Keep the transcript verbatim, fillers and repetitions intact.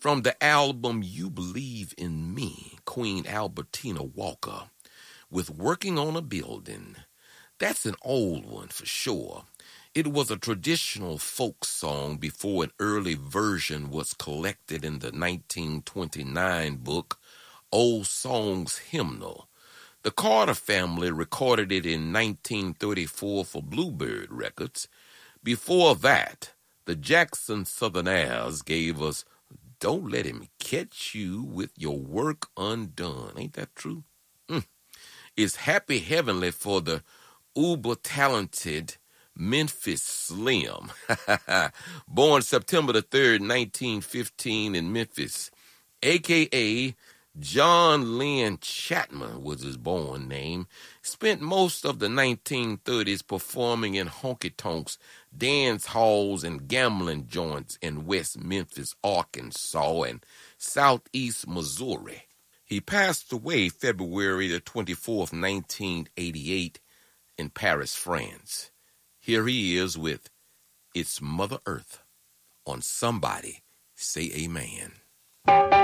From the album You Believe in Me, Queen Albertina Walker, with Working on a Building. That's an old one for sure. It was a traditional folk song before an early version was collected in the nineteen twenty-nine book, Old Songs Hymnal. The Carter family recorded it in nineteen thirty-four for Bluebird Records. Before that, the Jackson Southerners gave us Don't Let Him Catch You with Your Work Undone. Ain't that true? Mm. It's Happy Heavenly for the uber-talented Memphis Slim. Born September the third, nineteen fifteen in Memphis, a k a. John Lynn Chapman was his born name. Spent most of the nineteen thirties performing in honky-tonks, dance halls, and gambling joints in West Memphis, Arkansas, and Southeast Missouri. He passed away February the twenty-fourth, nineteen eighty-eight in Paris, France. Here he is with It's Mother Earth on Somebody Say Amen.